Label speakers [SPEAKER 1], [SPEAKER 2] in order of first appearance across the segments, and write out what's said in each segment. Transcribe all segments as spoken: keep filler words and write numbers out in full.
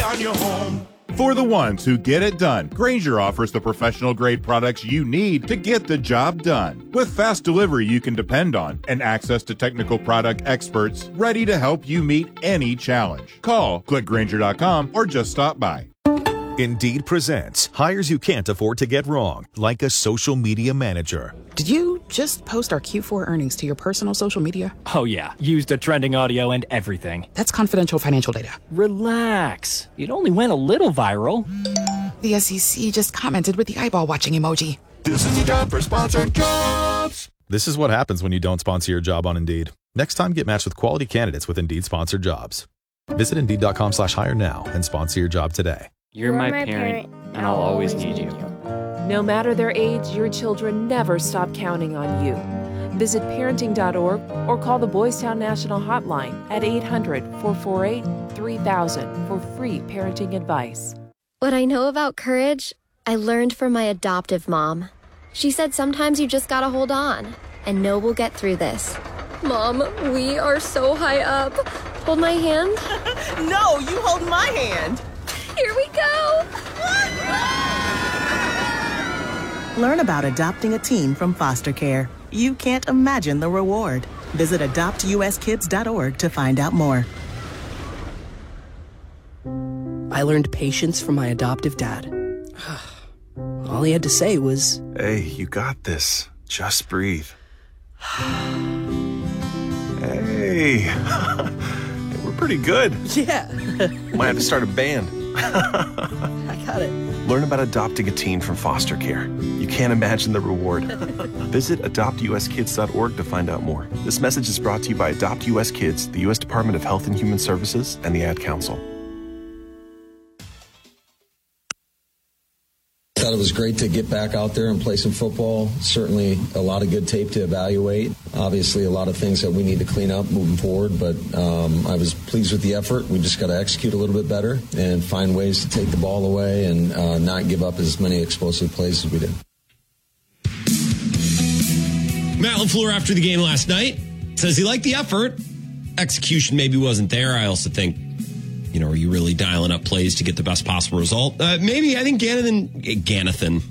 [SPEAKER 1] on your home.
[SPEAKER 2] For the ones who get it done, Grainger offers the professional-grade products you need to get the job done. With fast delivery you can depend on and access to technical product experts ready to help you meet any challenge. Call, click Grainger dot com, or just stop by.
[SPEAKER 3] Indeed presents hires you can't afford to get wrong, like a social media manager.
[SPEAKER 4] Did you just post our Q four earnings to your personal social media?
[SPEAKER 5] Oh yeah, used a trending audio and everything.
[SPEAKER 4] That's confidential financial data.
[SPEAKER 5] Relax. It only went a little viral.
[SPEAKER 4] The S E C just commented with the eyeball watching emoji.
[SPEAKER 1] This is the job for sponsored jobs.
[SPEAKER 3] This is what happens when you don't sponsor your job on Indeed. Next time, get matched with quality candidates with Indeed sponsored jobs. Visit Indeed dot com slash hire now and sponsor your job today.
[SPEAKER 6] You're my parent, and I'll always need you. No matter their age, your children never stop counting on you. Visit parenting dot org or call the Boys Town National Hotline at eight hundred, four four eight, three thousand for free parenting advice.
[SPEAKER 7] What I know about courage, I learned from my adoptive mom. She said sometimes you just gotta hold on and know we'll get through this. Mom, we are so high up. Hold my hand.
[SPEAKER 8] No, you hold my hand.
[SPEAKER 7] Here we go!
[SPEAKER 8] Learn about adopting a teen from foster care. You can't imagine the reward. Visit adopt u s kids dot org to find out more.
[SPEAKER 9] I learned patience from my adoptive dad. All he had to say was,
[SPEAKER 10] "Hey, you got this. Just breathe." Hey, we're pretty good.
[SPEAKER 9] Yeah.
[SPEAKER 10] Might have to start a band.
[SPEAKER 9] I got it.
[SPEAKER 10] Learn about adopting a teen from foster care. You can't imagine the reward. Visit adopt u s kids dot org to find out more. This message is brought to you by Adopt U S Kids, the U S Department of Health and Human Services, and the Ad Council.
[SPEAKER 11] I thought it was great to get back out there and play some football. Certainly a lot of good tape to evaluate. Obviously a lot of things that we need to clean up moving forward, but um, I was pleased with the effort. We just got to execute a little bit better and find ways to take the ball away and uh, not give up as many explosive plays as we did.
[SPEAKER 12] Matt LaFleur after the game last night says he liked the effort. Execution maybe wasn't there. I also think, you know, are you really dialing up plays to get the best possible result? Uh, maybe. I think Gannon, Gannathan,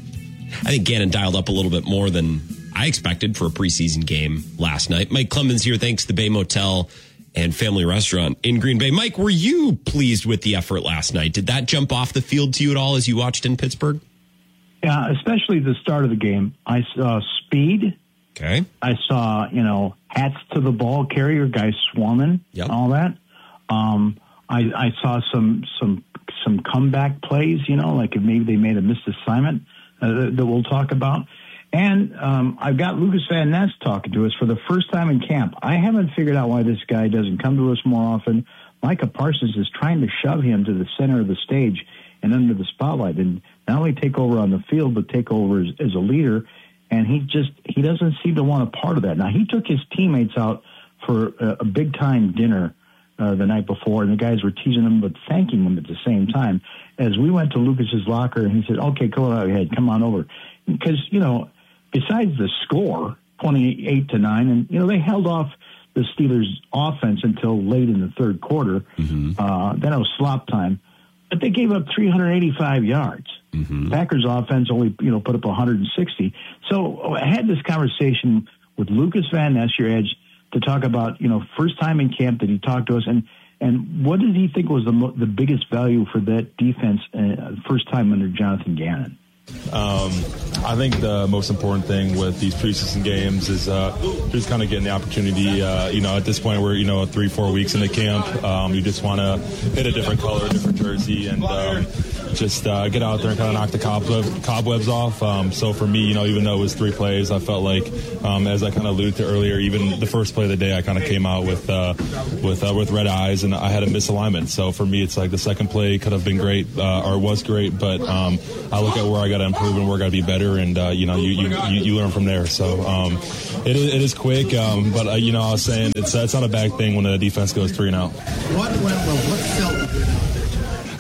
[SPEAKER 12] I think Gannon dialed up a little bit more than I expected for a preseason game last night. Mike Clemens here, thanks to the Bay Motel and Family Restaurant in Green Bay. Mike, were you pleased with the effort last night? Did that jump off the field to you at all as you watched in Pittsburgh?
[SPEAKER 13] Yeah, especially the start of the game. I saw speed.
[SPEAKER 12] Okay.
[SPEAKER 13] I saw, you know, hats to the ball carrier, guys swarming,
[SPEAKER 12] yep.
[SPEAKER 13] all that. Um, I, I saw some some some comeback plays, you know, like if maybe they made a missed assignment uh, that we'll talk about. And um, I've got Lucas Van Ness talking to us for the first time in camp. I haven't figured out why this guy doesn't come to us more often. Micah Parsons is trying to shove him to the center of the stage and under the spotlight and not only take over on the field, but take over as, as a leader. And he just he doesn't seem to want a part of that. Now, he took his teammates out for a, a big-time dinner Uh, the night before, and the guys were teasing him but thanking him at the same time. As we went to Lucas's locker, and he said, "Okay, go ahead, come on over," because you know, besides the score, twenty-eight to nine, and you know they held off the Steelers' offense until late in the third quarter.
[SPEAKER 12] Mm-hmm.
[SPEAKER 13] Uh, then it was slop time, but they gave up three hundred eighty-five yards.
[SPEAKER 12] Mm-hmm.
[SPEAKER 13] Packers' offense only you know put up one hundred sixty. So I had this conversation with Lucas Van Ness, your edge, to talk about, you know, first time in camp that he talked to us, and and what did he think was the mo- the biggest value for that defense uh, first time under Jonathan Gannon?
[SPEAKER 14] Um, I think the most important thing with these preseason games is uh, just kind of getting the opportunity. Uh, you know, at this point, we're you know three, four weeks into camp. Um, you just want to hit a different color, a different jersey, and um, just uh, get out there and kind of knock the cobweb, cobwebs off. Um, so for me, you know, even though it was three plays, I felt like, um, as I kind of alluded to earlier, even the first play of the day, I kind of came out with uh, with uh, with red eyes, and I had a misalignment. So for me, it's like the second play could have been great uh, or was great, but um, I look at where I got to improve and where I got to be better, and uh, you know, you, you you you learn from there. So um, it is it is quick, um, but uh, you know, I was saying it's uh, it's not a bad thing when the defense goes three and out.
[SPEAKER 15] What went well? What felt?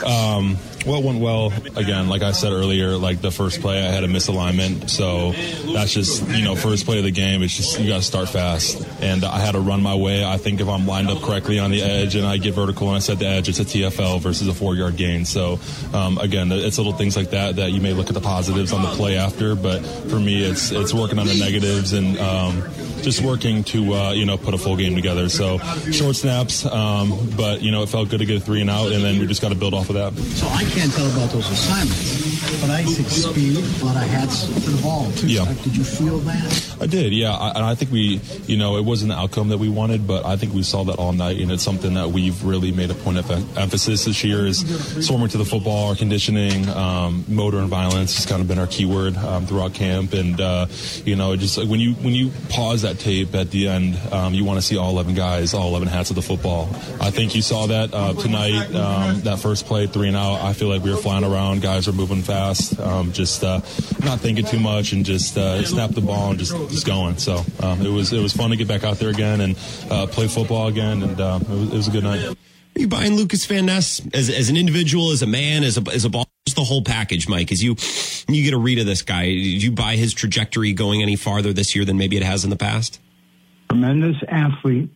[SPEAKER 14] Um, well, it went well. Again, like I said earlier, like the first play, I had a misalignment. So that's just, you know, first play of the game. It's just, you got to start fast. And I had to run my way. I think if I'm lined up correctly on the edge and I get vertical and I set the edge, it's a T F L versus a four-yard gain. So, um, again, it's little things like that that you may look at the positives on the play after. But for me, it's it's working on the negatives and um, just working to, uh, you know, put a full game together. So short snaps, um, but, you know, it felt good to get a three and out, and then we just got to build off of that.
[SPEAKER 15] So I can't tell about those assignments, but I see speed, a lot of hats to the ball, too.
[SPEAKER 14] Yeah.
[SPEAKER 15] Like, did you feel that?
[SPEAKER 14] I did, yeah. I, and I think we, you know, it wasn't the outcome that we wanted, but I think we saw that all night, and it's something that we've really made a point of emphasis this year is swarming to the football, our conditioning, um, motor and violence has kind of been our keyword um, throughout camp. And, uh, you know, just like when you when you pause that tape at the end, um, you want to see all eleven guys, all eleven hats of the football. I think you saw that uh, tonight, um, that first play, three and out. I feel like we were flying around, guys were moving fast, um, just uh, not thinking too much and just uh, snap the ball and just, just going. So um, it was it was fun to get back out there again and uh, play football again, and uh, it, was, it was a good night.
[SPEAKER 12] Are you buying Lucas Van Ness as as an individual, as a man, as a as a ball, just the whole package, Mike? As you you get a read of this guy, did you buy his trajectory going any farther this year than maybe it has in the past?
[SPEAKER 13] Tremendous athlete.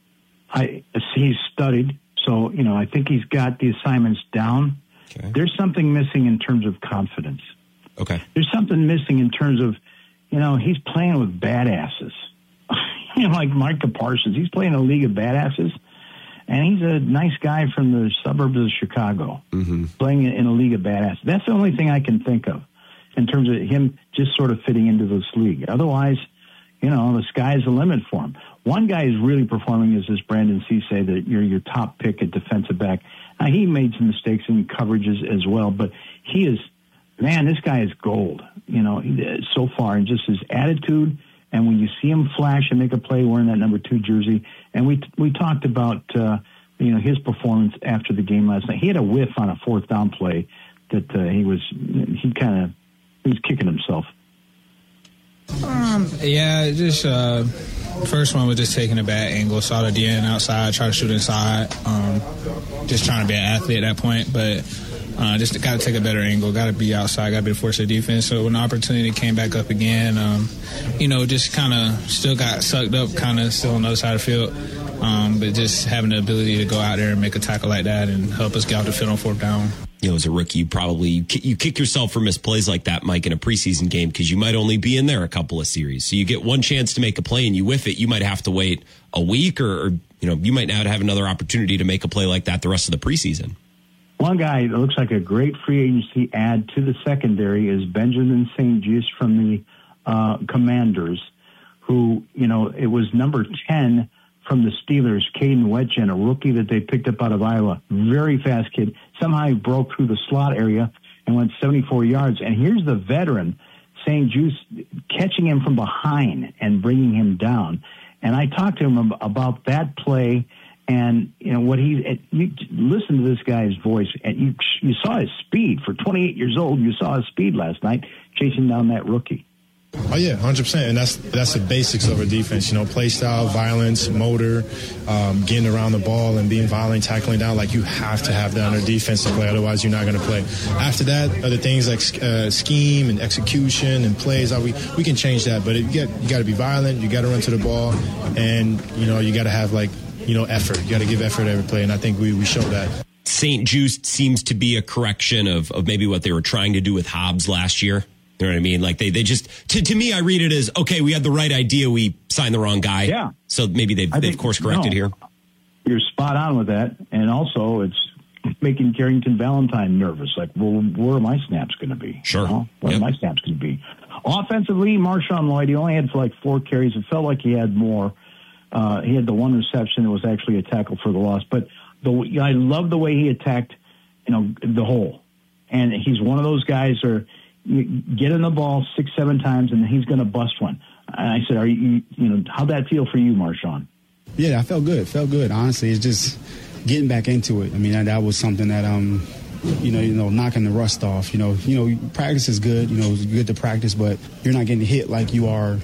[SPEAKER 13] I he's studied, so you know I think he's got the assignments down.
[SPEAKER 12] Okay.
[SPEAKER 13] There's something missing in terms of confidence.
[SPEAKER 12] Okay.
[SPEAKER 13] There's something missing in terms of, you know, he's playing with badasses. You know, like Micah Parsons. He's playing a league of badasses, and he's a nice guy from the suburbs of Chicago,
[SPEAKER 12] mm-hmm.
[SPEAKER 13] playing in a league of badasses. That's the only thing I can think of in terms of him just sort of fitting into this league. Otherwise, you know, the sky's the limit for him. One guy who's really performing is this Brandon Cisse, that you're your top pick at defensive back. Now, he made some mistakes in coverages as well, but he is, man, this guy is gold, you know, so far, and just his attitude. And when you see him flash and make a play wearing that number two jersey, and we we talked about, uh, you know, his performance after the game last night. He had a whiff on a fourth down play that uh, he was, he kind of, he was kicking himself.
[SPEAKER 16] Um, yeah, just, uh, first one was just taking a bad angle, saw the D N outside, try to shoot inside, um, just trying to be an athlete at that point, but uh, just got to take a better angle, got to be outside, got to be the force of defense. So when the opportunity came back up again, um, you know, just kind of still got sucked up, kind of still on the other side of the field, um, but just having the ability to go out there and make a tackle like that and help us get out the field on fourth down.
[SPEAKER 12] You know, as a rookie, you probably you kick yourself for missed plays like that, Mike, in a preseason game because you might only be in there a couple of series. So you get one chance to make a play and you whiff it, you might have to wait a week or, or you know, you might not have another opportunity to make a play like that the rest of the preseason.
[SPEAKER 13] One guy that looks like a great free agency add to the secondary is Benjamin Saint Just from the uh, Commanders, who, you know, it was number ten from the Steelers, Caden Wetjen, a rookie that they picked up out of Iowa. Very fast kid. Somehow he broke through the slot area and went seventy-four yards. And here's the veteran, Saint Just, catching him from behind and bringing him down. And I talked to him about that play and, you know, what he, you listen to this guy's voice, and you, you saw his speed. For twenty-eight years old, you saw his speed last night chasing down that rookie.
[SPEAKER 17] Oh, yeah, one hundred percent. And that's that's the basics of a defense, you know, play style, violence, motor, um, getting around the ball and being violent, tackling down. Like, you have to have that on a defense to play. Otherwise, you're not going to play. After that, other things like uh, scheme and execution and plays, uh, we, we can change that. But you got you got to be violent. You got to run to the ball. And, you know, you got to have, like, you know, effort. You got to give effort every play. And I think we, we showed that.
[SPEAKER 12] Saint Just seems to be a correction of, of maybe what they were trying to do with Hobbs last year. You know what I mean? Like they, they just, to, to me, I read it as, okay, we had the right idea. We signed the wrong guy.
[SPEAKER 13] Yeah.
[SPEAKER 12] So maybe they've, they've course corrected
[SPEAKER 13] no,
[SPEAKER 12] here.
[SPEAKER 13] You're spot on with that. And also it's making Carrington Valentine nervous. Like, well, where are my snaps going to be?
[SPEAKER 12] Sure.
[SPEAKER 13] You know? Where
[SPEAKER 12] yep.
[SPEAKER 13] are my snaps going to be? Offensively, Marshawn Lloyd, he only had for like four carries. It felt like he had more. Uh, he had the one reception that was actually a tackle for the loss. But the, I love the way he attacked, you know, the hole. And he's one of those guys who you get in the ball six, seven times, and he's going to bust one. And I said, "Are you, you know, how'd that feel for you, Marshawn?"
[SPEAKER 18] Yeah, I felt good. Felt good. Honestly, it's just getting back into it. I mean, that, that was something that, um, you know, you know, knocking the rust off. You know, you know, practice is good. You know, it's good to practice, but you're not getting hit like you are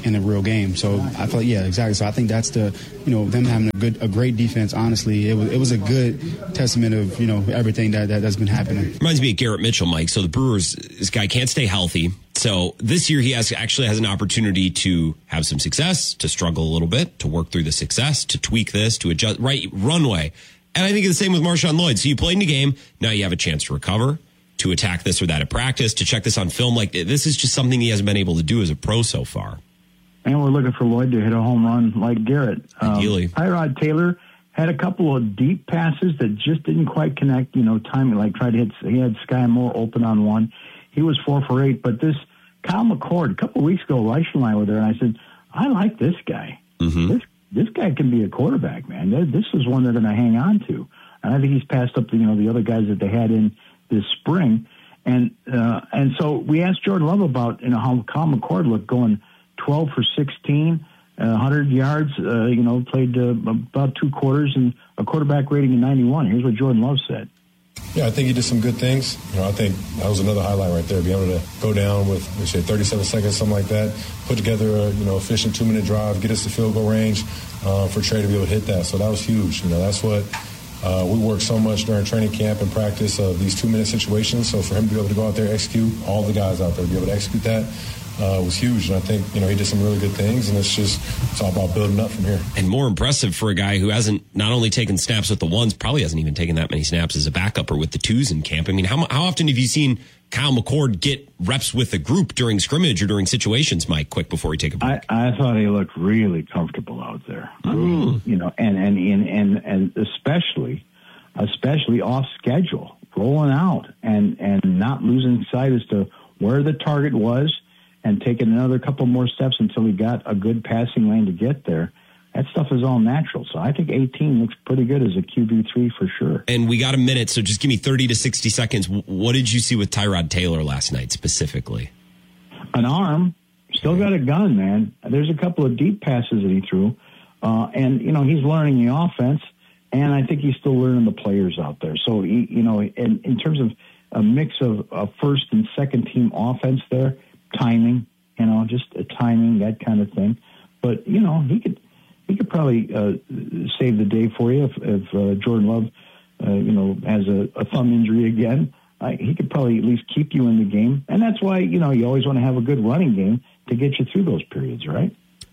[SPEAKER 18] in a real game. So I feel like, yeah, exactly. So I think that's the, you know, them having a good, a great defense. Honestly, it was it was a good testament of, you know, everything that, that that's been happening.
[SPEAKER 12] Reminds me of Garrett Mitchell, Mike. So the Brewers, this guy can't stay healthy. So this year he has actually has an opportunity to have some success, to struggle a little bit, to work through the success, to tweak this, to adjust, right, runway. And I think it's the same with Marshawn Lloyd. So you played in a game, now you have a chance to recover, to attack this or that at practice, to check this on film. Like, this is just something he hasn't been able to do as a pro so far.
[SPEAKER 13] And we're looking for Lloyd to hit a home run like Garrett.
[SPEAKER 12] Ideally.
[SPEAKER 13] Um, Tyrod Taylor had a couple of deep passes that just didn't quite connect, you know, timing, like tried to hit, he had Sky Moore open on one. He was four for eight, but this Kyle McCord, a couple of weeks ago, Reichel and I were there, and I said, I like this guy.
[SPEAKER 12] Mm-hmm.
[SPEAKER 13] This this guy can be a quarterback, man. This is one they're going to hang on to. And I think he's passed up, the, you know, the other guys that they had in this spring. And uh, and so we asked Jordan Love about, you know, how Kyle McCord looked going twelve for sixteen, uh, one hundred yards, uh, you know, played uh, about two quarters and a quarterback rating of ninety-one. Here's what Jordan Love said.
[SPEAKER 17] Yeah, I think he did some good things. You know, I think that was another highlight right there. Being able to go down with, let's say, thirty-seven seconds, something like that, put together a, you know, efficient two-minute drive, get us to field goal range uh, for Trey to be able to hit that. So that was huge. You know, that's what uh, we worked so much during training camp and practice of these two-minute situations. So for him to be able to go out there, execute, all the guys out there to be able to execute that, Uh, was huge, and I think, you know, he did some really good things, and it's just, it's all about building up from here.
[SPEAKER 12] And more impressive for a guy who hasn't not only taken snaps with the ones, probably hasn't even taken that many snaps as a backup or with the twos in camp. I mean, how how often have you seen Kyle McCord get reps with a group during scrimmage or during situations, Mike, quick before he take a break?
[SPEAKER 13] I, I thought he looked really comfortable out there. Mm. You know, and, and, and, and, and especially, especially off schedule, rolling out and, and not losing sight as to where the target was, and taking another couple more steps until he got a good passing lane to get there. That stuff is all natural. So I think eighteen looks pretty good as a Q B three for sure.
[SPEAKER 12] And we got a minute, so just give me thirty to sixty seconds. What did you see with Tyrod Taylor last night specifically?
[SPEAKER 13] An arm. Still got a gun, man. There's a couple of deep passes that he threw. Uh, and, you know, he's learning the offense, and I think he's still learning the players out there. So, he, you know, in, in terms of a mix of a first and second team offense there, timing, you know, just a timing, that kind of thing. But, you know, he could he could probably uh, save the day for you if, if uh, Jordan Love, uh, you know, has a, a thumb injury again. Uh, he could probably at least keep you in the game. And that's why, you know, you always want to have a good running game to get you through those periods, right?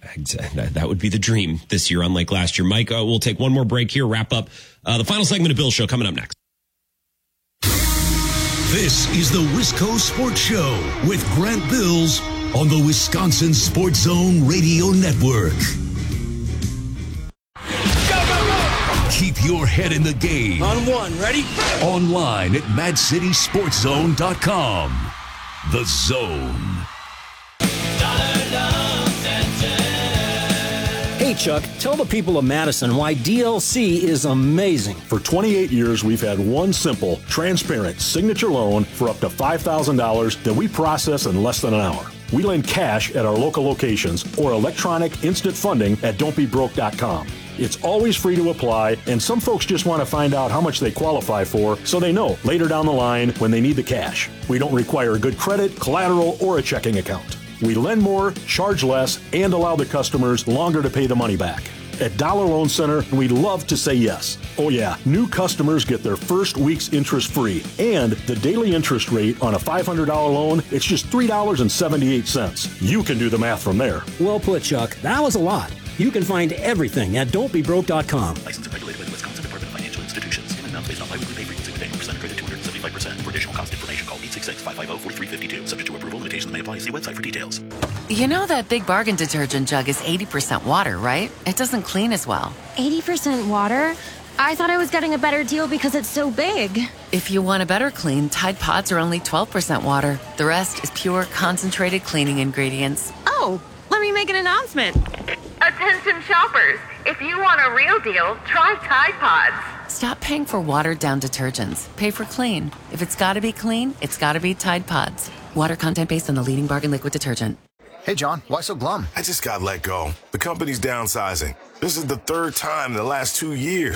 [SPEAKER 12] That would be the dream this year, unlike last year. Mike, uh, we'll take one more break here, wrap up uh, the final segment of Bill's Show coming up next.
[SPEAKER 19] This is the Wisco Sports Show with Grant Bills on the Wisconsin Sports Zone Radio Network.
[SPEAKER 1] Go, go, go!
[SPEAKER 19] Keep your head in the game.
[SPEAKER 1] On one, ready?
[SPEAKER 19] Online at mad city sports zone dot com. The Zone.
[SPEAKER 5] Hey, Chuck, tell the people of Madison why D L C is amazing.
[SPEAKER 20] For twenty-eight years, we've had one simple, transparent signature loan for up to five thousand dollars that we process in less than an hour. We lend cash at our local locations or electronic instant funding at don't be broke dot com. It's always free to apply, and some folks just want to find out how much they qualify for so they know later down the line when they need the cash. We don't require good credit, collateral, or a checking account. We lend more, charge less, and allow the customers longer to pay the money back. At Dollar Loan Center, we love to say yes. Oh yeah, new customers get their first week's interest free. And the daily interest rate on a five hundred dollars loan, it's just three dollars and seventy-eight cents. You can do the math from there.
[SPEAKER 5] Well put, Chuck. That was a lot. You can find everything at don't be broke dot com.
[SPEAKER 21] Licensed and regulated by the Wisconsin Department of Financial Institutions. Payment amounts based on biweekly pay frequency with annual percent credit two hundred seventy-five percent. For additional cost information, call eight six six, five five zero, four three five two. Subject to approval, limitations may apply. See website for details.
[SPEAKER 22] You know that Big Bargain detergent jug is eighty percent water, right? It doesn't clean as well.
[SPEAKER 23] eighty percent water? I thought I was getting a better deal because it's so big.
[SPEAKER 22] If you want a better clean, Tide Pods are only twelve percent water. The rest is pure, concentrated cleaning ingredients.
[SPEAKER 23] Oh, let me make an announcement.
[SPEAKER 24] Attention shoppers, if you want a real deal, try Tide Pods.
[SPEAKER 22] Stop paying for watered-down detergents. Pay for clean. If it's gotta be clean, it's gotta be Tide Pods. Water content based on the leading bargain liquid detergent.
[SPEAKER 25] Hey, John, why so glum?
[SPEAKER 26] I just got let go. The company's downsizing. This is the third time in the last two years.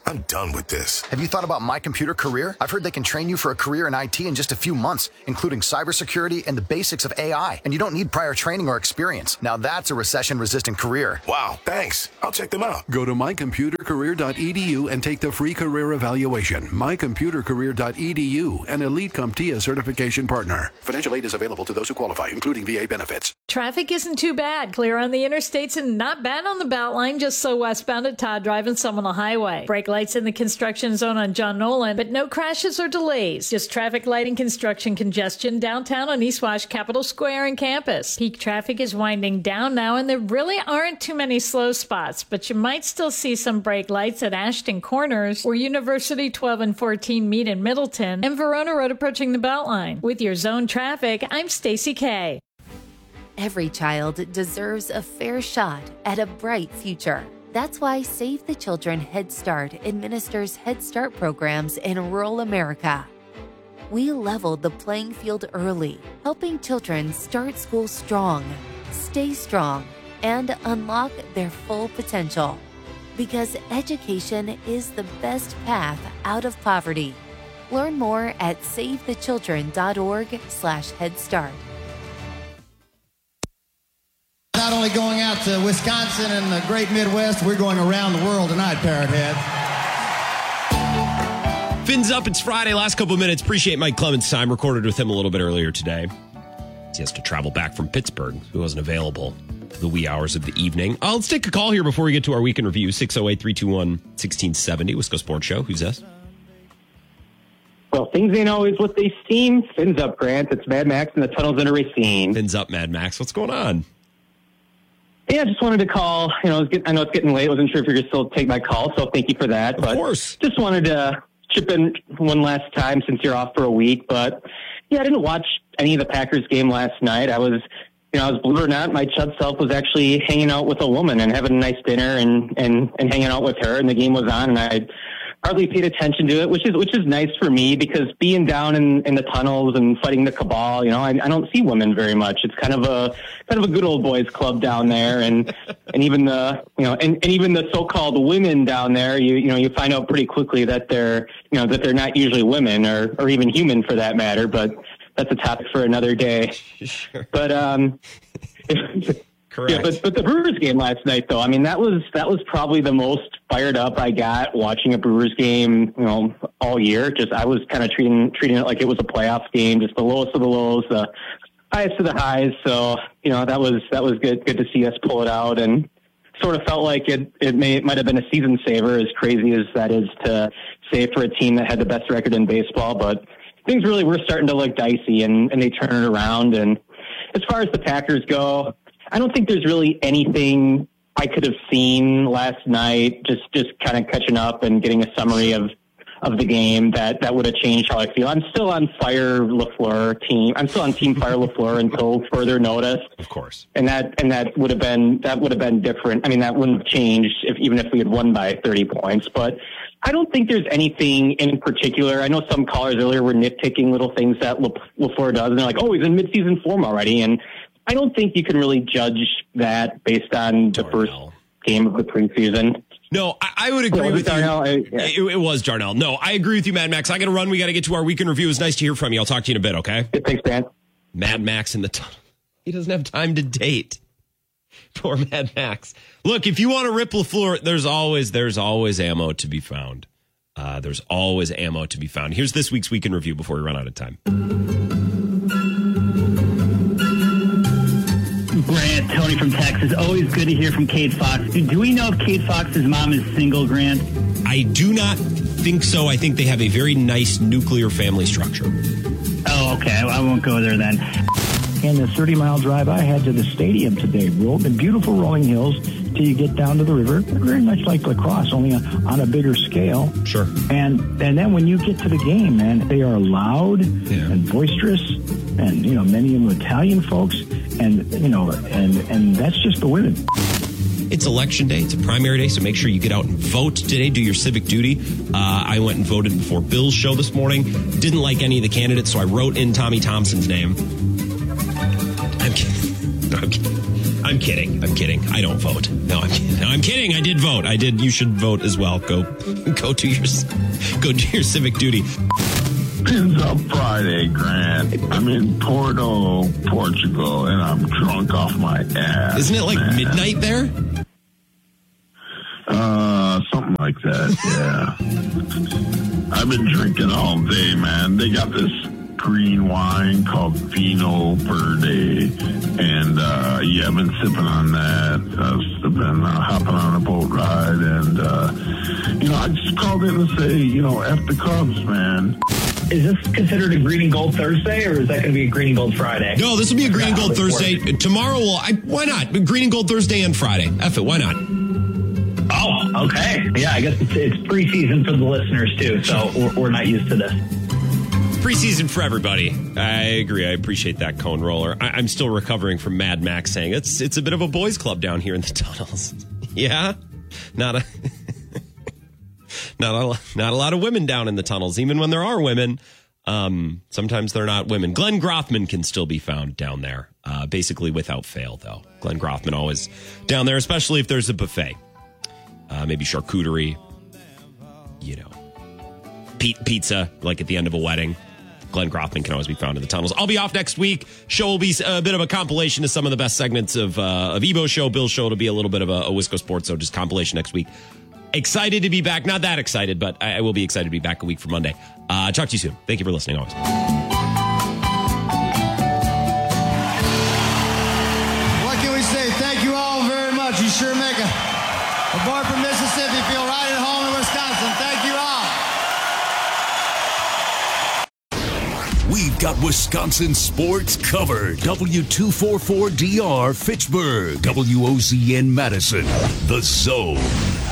[SPEAKER 25] I'm done with this. Have you thought about My Computer Career? I've heard they can train you for a career in I T in just a few months, including cybersecurity and the basics of A I. And you don't need prior training or experience. Now that's a recession-resistant career.
[SPEAKER 19] Wow, thanks. I'll check them out.
[SPEAKER 2] Go to my computer career dot e d u and take the free career evaluation. my computer career dot e d u, an Elite CompTIA certification partner. Financial aid is available to those who qualify, including V A benefits.
[SPEAKER 3] Traffic isn't too bad. Clear on the interstates and not bad on the Beltline, just so westbound at Todd Drive and some on the highway. Brake lights in the construction zone on John Nolan, but no crashes or delays. Just traffic light and construction congestion downtown on East Wash, Capitol Square, and campus. Peak traffic is winding down now, and there really aren't too many slow spots, but you might still see some brake lights at Ashton Corners, where University twelve and fourteen meet in Middleton, and Verona Road approaching the Beltline. With your zone traffic, I'm Stacy Kay.
[SPEAKER 4] Every child deserves a fair shot at a bright future. That's why Save the Children Head Start administers Head Start programs in rural America. We leveled the playing field early, helping children start school strong, stay strong, and unlock their full potential. Because education is the best path out of poverty. Learn more at save the children dot org slash head start.
[SPEAKER 6] Not only going out to Wisconsin and the great Midwest, we're going around the world tonight, Parrot Head.
[SPEAKER 12] Fins up, it's Friday. Last couple of minutes. Appreciate Mike Clements' time. Recorded with him a little bit earlier today. He has to travel back from Pittsburgh. He wasn't available for the wee hours of the evening. Uh, let's take a call here before we get to our weekend review. six oh eight, three two one, one six seven oh. Wisco Sports Show. Who's this?
[SPEAKER 7] Well, things ain't always what they seem. Fins up, Grant. It's Mad Max and the Tunnels Under Racine.
[SPEAKER 12] Fins up, Mad Max. What's going on?
[SPEAKER 7] Yeah, I just wanted to call. You know, it's get, I know it's getting late. I wasn't sure if you could still take my call, so thank you for that.
[SPEAKER 12] Of
[SPEAKER 7] but
[SPEAKER 12] course.
[SPEAKER 7] Just wanted to chip in one last time since you're off for a week. But, yeah, I didn't watch any of the Packers game last night. I was, you know, I was, believe it or not, my chud self was actually hanging out with a woman and having a nice dinner and, and, and hanging out with her, and the game was on, and I hardly paid attention to it, which is which is nice for me because being down in, in the tunnels and fighting the cabal, you know, I, I don't see women very much. It's kind of a kind of a good old boys club down there, and and even the you know and, and even the so-called women down there, you you know you find out pretty quickly that they're you know that they're not usually women or or even human for that matter. But that's a topic for another day.
[SPEAKER 12] Sure.
[SPEAKER 7] But um.
[SPEAKER 12] Correct.
[SPEAKER 7] Yeah, but but the Brewers game last night, though, I mean, that was that was probably the most fired up I got watching a Brewers game, you know, all year. Just I was kind of treating treating it like it was a playoff game, just the lowest of the lows, the highest of the highs. So you know, that was that was good good to see us pull it out, and sort of felt like it it may it might have been a season saver, as crazy as that is to say for a team that had the best record in baseball. But things really were starting to look dicey, and and they turn it around. And as far as the Packers go, I don't think there's really anything I could have seen last night, just, just kind of catching up and getting a summary of, of the game that, that would have changed how I feel. I'm still on Fire LaFleur team. I'm still on Team Fire LaFleur until further notice.
[SPEAKER 12] Of course. And
[SPEAKER 7] that, and that would have been, that would have been different. I mean, that wouldn't have changed if, even if we had won by thirty points, but I don't think there's anything in particular. I know some callers earlier were nitpicking little things that LaFleur does, and they're like, oh, he's in midseason form already. And I don't think you can really judge that based on the first game of the preseason.
[SPEAKER 12] No, I, I would agree
[SPEAKER 7] yeah,
[SPEAKER 12] with you.
[SPEAKER 7] Darnell? I, yeah.
[SPEAKER 12] it, it was Darnell. No, I agree with you, Mad Max. I got to run. We got to get to our weekend review. It was nice to hear from you. I'll talk to you in a bit, okay?
[SPEAKER 7] Yeah, thanks, Dan.
[SPEAKER 12] Mad Max in the tunnel. He doesn't have time to date. Poor Mad Max. Look, if you want to rip LaFleur, there's always there's always ammo to be found. Uh, there's always ammo to be found. Here's this week's weekend review before we run out of time.
[SPEAKER 26] Grant, Tony from Texas. Always good to hear from Kate Fox. Do we know if Kate Fox's mom is single, Grant?
[SPEAKER 12] I do not think so. I think they have a very nice nuclear family structure.
[SPEAKER 26] Oh, okay. I won't go there then.
[SPEAKER 13] And the thirty-mile drive I had to the stadium today, rolled in beautiful rolling hills till you get down to the river. Very much like lacrosse, only on a bigger scale.
[SPEAKER 12] Sure.
[SPEAKER 13] And and then when you get to the game, man, they are loud
[SPEAKER 12] yeah.
[SPEAKER 13] and boisterous, and you know many of them Italian folks, and you know, and and that's just the women.
[SPEAKER 12] It's election day. It's a primary day, so make sure you get out and vote today. Do your civic duty. Uh, I went and voted before Bill's show this morning. Didn't like any of the candidates, so I wrote in Tommy Thompson's name. I'm kidding. No, I'm kidding. I'm kidding. I'm kidding. I don't vote. No, I'm kidding. No, I'm kidding. I did vote. I did. You should vote as well. Go, go to your, go do your civic duty.
[SPEAKER 8] Pins Up Friday, Grant. I'm in Porto, Portugal, and I'm drunk off my ass.
[SPEAKER 12] Isn't it like
[SPEAKER 8] man.
[SPEAKER 12] midnight there?
[SPEAKER 8] Uh, something like that, yeah. I've been drinking all day, man. They got this green wine called Vino Verde, and uh, yeah, I've been sipping on that. I've been uh, hopping on a boat ride, and uh, you know, I just called in to say, you know, F the Cubs, man.
[SPEAKER 9] Is this considered a Green and Gold Thursday, or is that going to be a Green and Gold Friday?
[SPEAKER 12] No, this will be a Green and Gold Thursday. Tomorrow, will I, why not? Green and Gold Thursday and Friday. F it, why not?
[SPEAKER 9] Oh, okay. Yeah, I guess it's, it's preseason for the listeners, too, so we're, we're not used to this.
[SPEAKER 12] Preseason for everybody. I agree. I appreciate that, Cone Roller. I, I'm still recovering from Mad Max saying it's it's a bit of a boys' club down here in the tunnels. Yeah? Not a... Not a, not a lot of women down in the tunnels. Even when there are women, um, sometimes they're not women. Glenn Grothman can still be found down there, uh, basically without fail, though. Glenn Grothman always down there, especially if there's a buffet. Uh, maybe charcuterie, you know, p- pizza, like at the end of a wedding. Glenn Grothman can always be found in the tunnels. I'll be off next week. Show will be a bit of a compilation of some of the best segments of, uh, of Ebo's show. Bill's show will be a little bit of a, a Wisco Sports, so just compilation next week. Excited to be back. Not that excited, but I, I will be excited to be back a week from Monday. Uh, talk to you soon. Thank you for listening always.
[SPEAKER 6] What can we say? Thank you all very much. You sure make a, a boy from Mississippi feel right at home in Wisconsin. Thank you all.
[SPEAKER 19] We've got Wisconsin sports covered. W two forty-four D R Fitchburg. W O Z N Madison. The Zone.